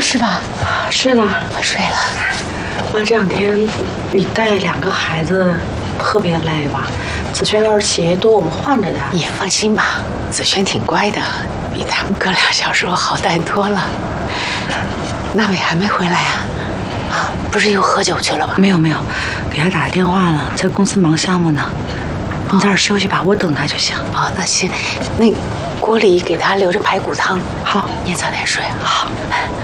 是吧？ 睡了， 我睡了。 妈，这2天你带2个孩子特别累吧？子轩要是鞋多，我们换着带。 你放心吧，子轩挺乖的，比他们哥俩小时候好带多了。娜美还没回来呀？啊，不是又喝酒去了吧？ 没有，给他打电话了，在公司忙项目呢。你在这儿休息吧，我等他就行。 哦，那行，那锅里给他留着排骨汤。 好， 你早点睡。 好。